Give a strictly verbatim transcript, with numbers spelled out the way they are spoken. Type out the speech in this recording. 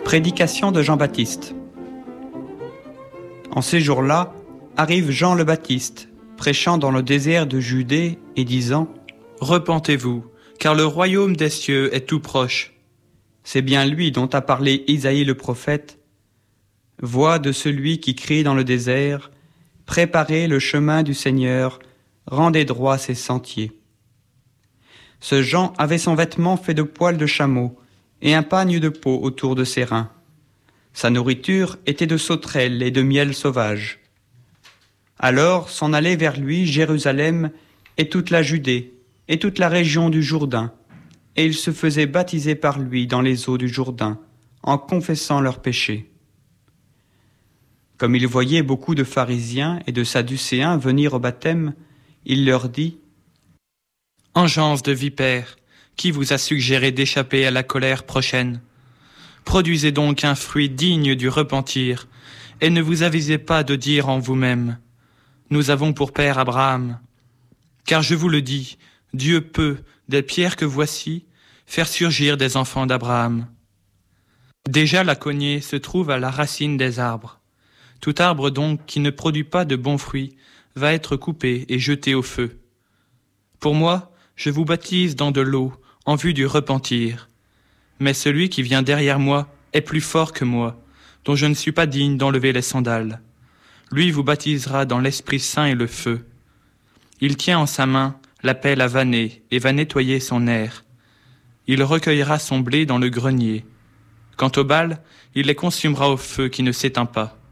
Prédication de Jean-Baptiste. En ces jours-là, arrive Jean le Baptiste, prêchant dans le désert de Judée et disant : Repentez-vous, car le royaume des cieux est tout proche. C'est bien lui dont a parlé Isaïe le prophète. Voix de celui qui crie dans le désert : Préparez le chemin du Seigneur, rendez droits ses sentiers. Ce Jean avait son vêtement fait de poils de chameau et un pagne de peau autour de ses reins. Sa nourriture était de sauterelles et de miel sauvage. Alors s'en allait vers lui Jérusalem et toute la Judée et toute la région du Jourdain, et il se faisait baptiser par lui dans les eaux du Jourdain, en confessant leurs péchés. Comme il voyait beaucoup de pharisiens et de sadducéens venir au baptême, il leur dit : Engeance de vipères, qui vous a suggéré d'échapper à la colère prochaine ? Produisez donc un fruit digne du repentir, et ne vous avisez pas de dire en vous-même : Nous avons pour père Abraham. Car je vous le dis, Dieu peut, des pierres que voici, faire surgir des enfants d'Abraham. Déjà la cognée se trouve à la racine des arbres. Tout arbre donc qui ne produit pas de bons fruits va être coupé et jeté au feu. Pour moi, je vous baptise dans de l'eau, en vue du repentir. Mais celui qui vient derrière moi est plus fort que moi, dont je ne suis pas digne d'enlever les sandales. Lui vous baptisera dans l'Esprit Saint et le feu. Il tient en sa main la pelle à vanner et va nettoyer son aire. Il recueillera son blé dans le grenier. Quant aux balles, il les consumera au feu qui ne s'éteint pas.